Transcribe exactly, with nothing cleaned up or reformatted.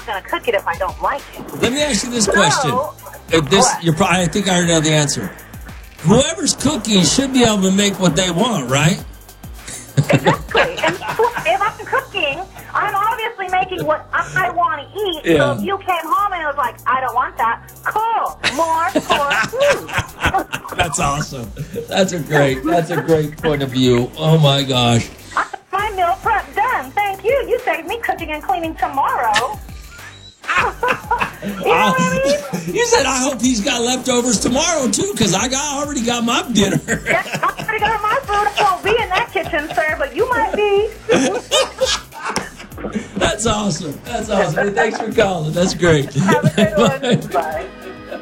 going to cook it if I don't like it. Let me ask you this So, question. Uh, this, what? you're probably, I think I already know the answer. Whoever's cooking should be able to make what they want, right? Exactly. And if I'm cooking, I'm obviously making what I want to eat. Yeah. So if you came home and it was like, I don't want that, cool. More for food. That's awesome. That's a great, that's a great point of view. Oh my gosh. My meal prep done. Thank you. You saved me cooking and cleaning tomorrow. You know what I mean? You said, I hope he's got leftovers tomorrow, too, because I got already got my dinner. Yeah, I already got my food. I won't be in that kitchen, sir, but you might be. That's awesome. That's awesome. Hey, thanks for calling. That's great. Have a good one. Bye.